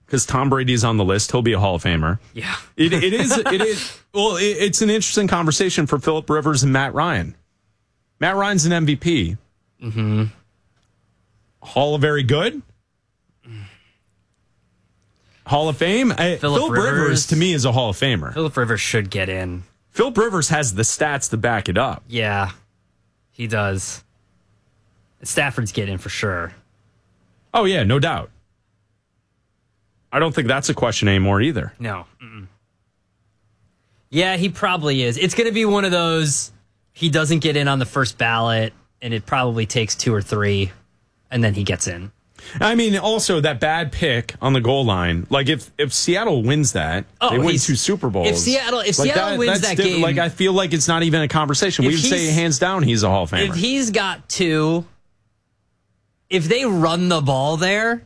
because Tom Brady's on the list. He'll be a Hall of Famer. Yeah. It is. Well, it's an interesting conversation for Phillip Rivers and Matt Ryan. Matt Ryan's an MVP. Mm-hmm. Hall of Very Good. Hall of Fame. Phillip Rivers, to me, is a Hall of Famer. Phillip Rivers should get in. Phillip Rivers has the stats to back it up. Yeah, he does. Stafford's getting in for sure. Oh, yeah, no doubt. I don't think that's a question anymore either. No. Mm-mm. Yeah, he probably is. It's going to be one of those, he doesn't get in on the first ballot, and it probably takes 2 or 3, and then he gets in. I mean, also, that bad pick on the goal line, like, if Seattle wins that, they win 2 Super Bowls. If Seattle wins that game... Like, I feel like it's not even a conversation. We would say, hands down, he's a Hall of Famer. If he's got 2, if they run the ball there...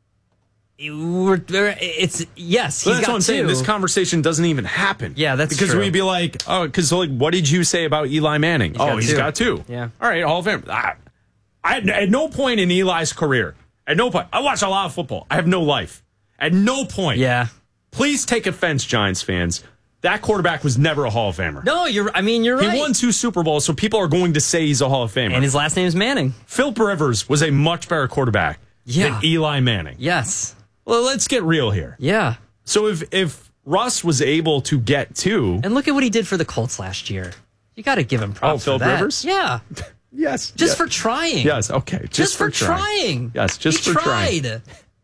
It's yes. So that's what I'm saying. This conversation doesn't even happen. Yeah, that's because true. we'd be like, oh, because like, what did you say about Eli Manning? He's got 2. Yeah. All right, Hall of Fame. At no point in Eli's career, at no point, I watch a lot of football. I have no life. At no point. Yeah. Please take offense, Giants fans. That quarterback was never a Hall of Famer. No, you're right. He won 2 Super Bowls, so people are going to say he's a Hall of Famer. And his last name is Manning. Phillip Rivers was a much better quarterback than Eli Manning. Yes. Well, let's get real here. Yeah. So if Russ was able to get 2... And look at what he did for the Colts last year. You got to give him props for that. Phillip Rivers? Yeah. Yes. Just for trying. Yes, okay. Just for trying. Yes, just for trying.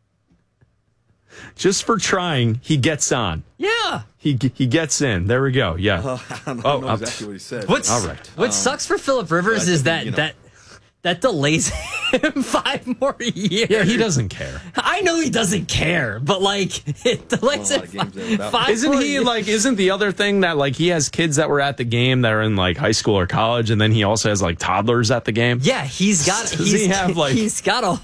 Just for trying, he gets on. Yeah. He gets in. There we go. Yeah. I don't know exactly what he said. All right. What sucks for Phillip Rivers is that delays him 5 more years. Yeah, he doesn't care. I know he doesn't care, but like it delays him 5 Isn't more he years. like? Isn't the other thing that like he has kids that were at the game that are in like high school or college, and then he also has like toddlers at the game? Yeah, he's got a whole Isn't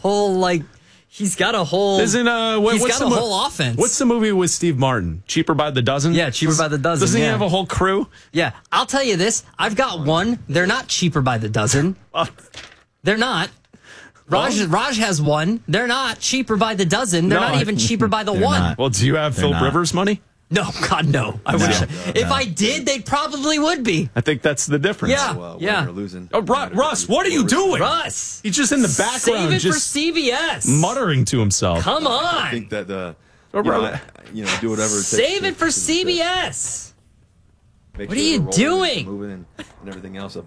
what's a whole offense. What's the movie with Steve Martin? Cheaper by the Dozen? Yeah, Cheaper by the Dozen. Doesn't he have a whole crew? Yeah, I'll tell you this. I've got one. They're not cheaper by the dozen. They're not. Raj has one. They're not cheaper by the dozen. They're not even cheaper by the one. Not. Well, do you have Phillip Rivers money? No, God, no. I wish. If I did, they probably would be. I think that's the difference. Yeah, yeah. Losing. Oh, Russ, what are you doing? Russ, he's just in the background, save it just for CBS, muttering to himself. Come on. I think that do whatever it takes. Save it for CBS. What are you doing? Moving and everything else.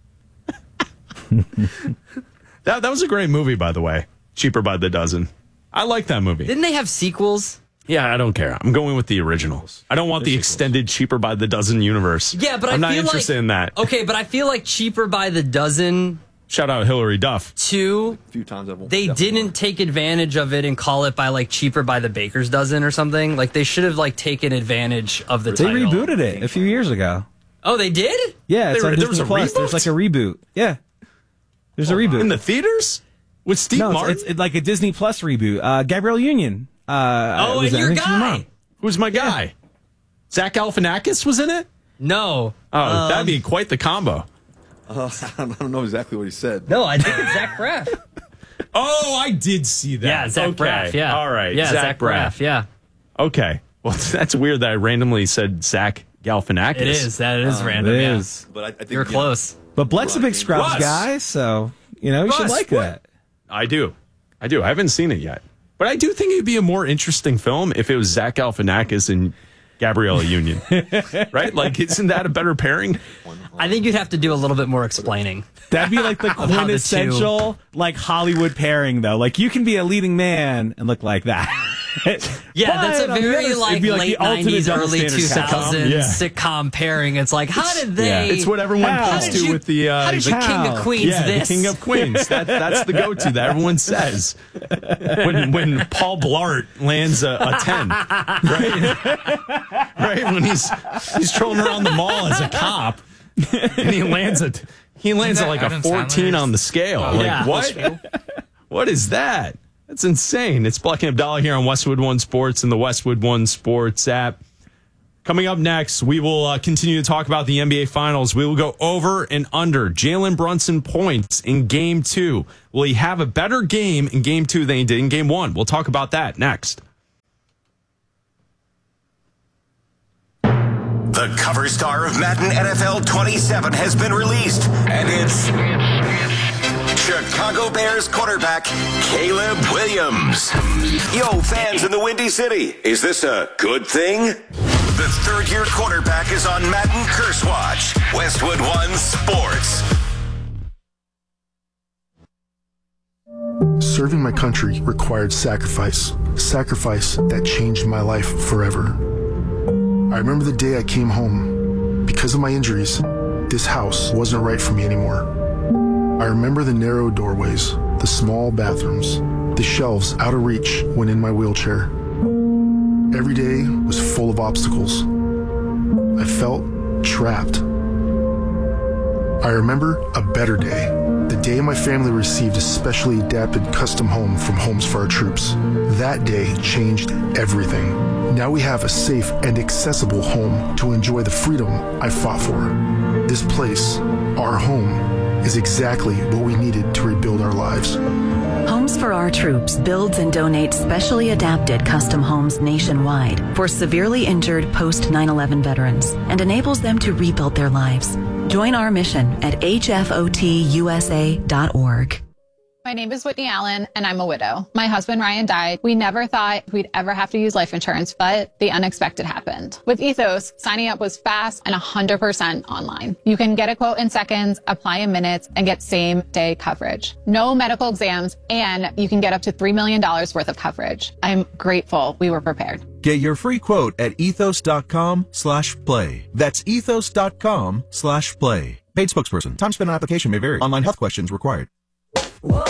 That was a great movie, by the way. Cheaper by the Dozen. I like that movie. Didn't they have sequels? Yeah, I don't care. I'm going with the original. I don't want the extended Cheaper by the Dozen universe. Yeah, but I'm not interested in that. Okay, but I feel like Cheaper by the Dozen. Shout out Hillary Duff. 2. A few times they didn't take advantage of it and call it by like Cheaper by the Baker's Dozen or something. Like they should have like taken advantage of the title. They rebooted it a few years ago. Oh, they did? Yeah, it's on there was Disney a Plus. reboot? There's like a reboot. Yeah. There's a reboot. In the theaters? With Steve Martin? It's like a Disney Plus reboot. Gabrielle Union. And your guy. Who's my guy? Zach Galifianakis was in it? No. Oh, that'd be quite the combo. I don't know exactly what he said. No, I think it's Zach Braff. Oh, I did see that. Yeah, Zach Braff, yeah. All right. Yeah, Zach Braff, yeah. Okay. Well, that's weird that I randomly said Zach Galifianakis. It is. That is random. It yeah. is. But I think you're close. But Bleck's a big Scrubs guy, so, you should like that. I do. I haven't seen it yet. But I do think it'd be a more interesting film if it was Zach Galifianakis and Gabriella Union. Right? Like, isn't that a better pairing? I think you'd have to do a little bit more explaining. That'd be like the quintessential, like, Hollywood pairing, though. Like, you can be a leading man and look like that. Yeah, that's a very like late 90s, early 2000s sitcom pairing. It's like, how did they... Yeah. It's what everyone points to with the... how did the King of Queens this? The King of Queens. That's the go-to that everyone says. When Paul Blart lands a 10. Right? Right? When he's trolling around the mall as a cop, and he lands at like a 14 on the scale. Like, what? What is that? That's insane. It's Bleck and Abdallah here on Westwood One Sports and the Westwood One Sports app. Coming up next, we will continue to talk about the NBA Finals. We will go over and under Jalen Brunson points in Game 2. Will he have a better game in Game 2 than he did in Game 1? We'll talk about that next. The cover star of Madden NFL 27 has been released, and it's Chicago Bears quarterback Caleb Williams. Yo, fans in the Windy City, is this a good thing? The third-year quarterback is on Madden Curse Watch. Westwood One Sports. Serving my country required sacrifice. Sacrifice that changed my life forever. I remember the day I came home. Because of my injuries, this house wasn't right for me anymore. I remember the narrow doorways, the small bathrooms, the shelves out of reach when in my wheelchair. Every day was full of obstacles. I felt trapped. I remember a better day, the day my family received a specially adapted custom home from Homes for Our Troops. That day changed everything. Now we have a safe and accessible home to enjoy the freedom I fought for. This place, our home, is exactly what we needed to rebuild our lives. Homes for Our Troops builds and donates specially adapted custom homes nationwide for severely injured post 9/11 veterans and enables them to rebuild their lives. Join our mission at hfotusa.org. My name is Whitney Allen, and I'm a widow. My husband, Ryan, died. We never thought we'd ever have to use life insurance, but the unexpected happened. With Ethos, signing up was fast and 100% online. You can get a quote in seconds, apply in minutes, and get same-day coverage. No medical exams, and you can get up to $3 million worth of coverage. I'm grateful we were prepared. Get your free quote at ethos.com/play. That's ethos.com/play. Paid spokesperson. Time spent on application may vary. Online health questions required.